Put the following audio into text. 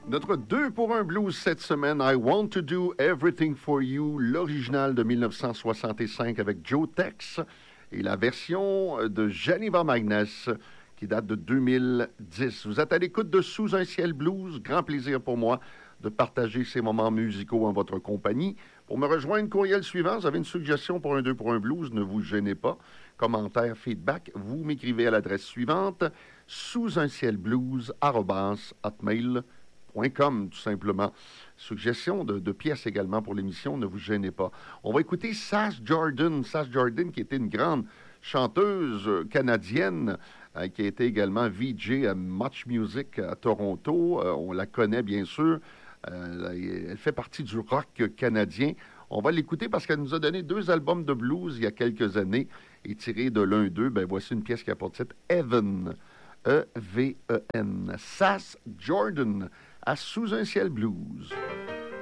Notre 2 pour 1 blues cette semaine, I Want to Do Everything for You, l'original de 1965 avec Joe Tex et la version de Janiva Magness qui date de 2010. Vous êtes à l'écoute de Sous un ciel blues. Grand plaisir pour moi de partager ces moments musicaux en votre compagnie. Pour me rejoindre, courriel suivant, vous avez une suggestion pour un 2 pour 1 blues, ne vous gênez pas. Commentaire, feedback, vous m'écrivez à l'adresse suivante, sousuncielblues@hotmail.com, tout simplement. Suggestion de pièces également pour l'émission, ne vous gênez pas. On va écouter Sash Jordan. Sash Jordan, qui était une grande chanteuse canadienne, qui a été également VJ à Much Music à Toronto. On la connaît, bien sûr. Elle fait partie du rock canadien. On va l'écouter parce qu'elle nous a donné 2 albums de blues il y a quelques années. Et tiré de l'un d'eux, voici une pièce qui a pour titre Even. E-V-E-N. Sash Jordan à Sous un ciel blues.